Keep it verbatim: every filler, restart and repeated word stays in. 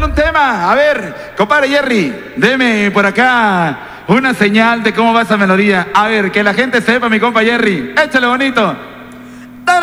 un tema. A ver, compadre Jerry, deme por acá una señal de cómo va esa melodía. A ver, que la gente sepa, mi compa Jerry. Échale bonito.